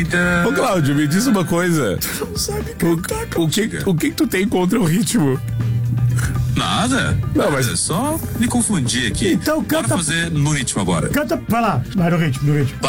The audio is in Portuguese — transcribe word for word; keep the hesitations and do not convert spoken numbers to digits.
Ô, Cláudio, me diz uma coisa. Tu não sabe cantar, O, o, que, o que tu tem contra o ritmo? Nada. Não, mas- É só me confundir aqui. Então Bora canta- fazer no ritmo agora. Canta, vai lá, vai no ritmo, no ritmo.